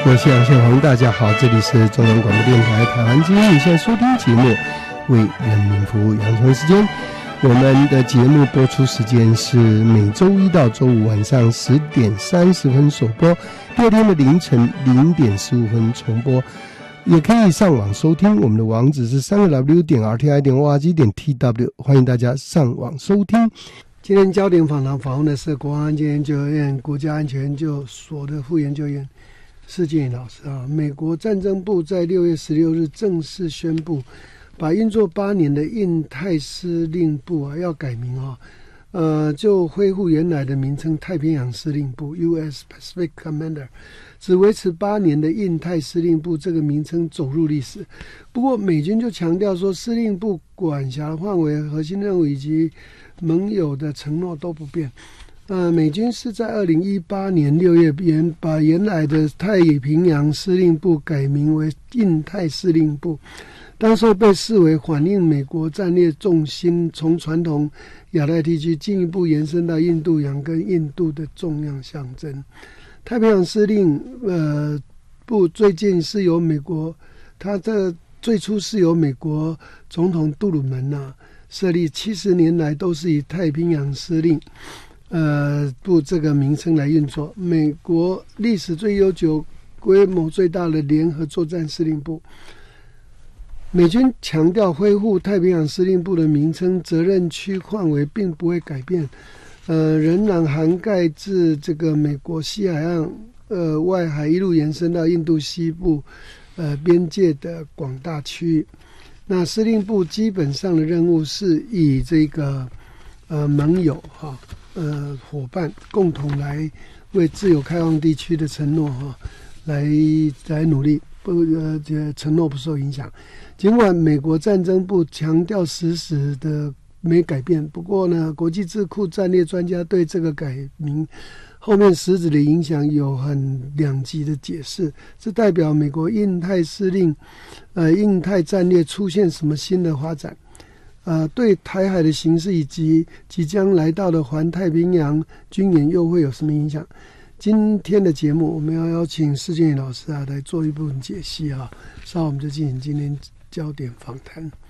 我是杨宪宏，大家好，这里是中央广播电台台湾之音，你现在收听节目为人民服务，杨晨时间。我们的节目播出时间是每周一到周五晚上10点30分首播，第二天的凌晨0点15分重播。也可以上网收听，我们的网址是3w.rti.org.tw， 欢迎大家上网收听。今天焦点访谈访问的是国安安全研究院国家安全研究所的副研究员施建宇老师啊。美国战争部在6月16日正式宣布，把运作8年的印太司令部啊要改名啊，就恢复原来的名称太平洋司令部 U.S. Pacific Commander， 只维持8年的印太司令部这个名称走入历史。不过美军就强调说，司令部管辖的范围、核心任务以及盟友的承诺都不变。美军是在2018年6月把原来的太平洋司令部改名为印太司令部，当时被视为反映美国战略重心从传统亚太地区进一步延伸到印度洋跟印度的重要象征。太平洋司令部最近是由美国，它的最初是由美国总统杜鲁门设立，70年来都是以太平洋司令部这个名称来运作。美国历史最悠久、规模最大的联合作战司令部。美军强调恢复太平洋司令部的名称，责任区范围并不会改变，仍然涵盖自这个美国西海岸外海一路延伸到印度西部边界的广大区域。那司令部基本上的任务是以这个盟友伙伴共同来为自由开放地区的承诺来努力，承诺不受影响。尽管美国战争部强调实时的没改变，不过呢，国际智库战略专家对这个改名后面实质的影响有很两极的解释。这代表美国印太司令印太战略出现什么新的发展，对台海的形势以及即将来到的环太平洋军演又会有什么影响？今天的节目我们要邀请施建宇老师来做一部分解析稍后我们就进行今天焦点访谈。